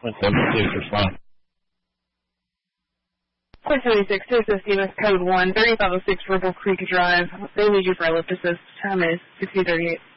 Point 76, respond. Point 76, Citizen Stevens, code 1, 3506 Rebel Creek Drive. They need you for ellipsis. Time is 16:38.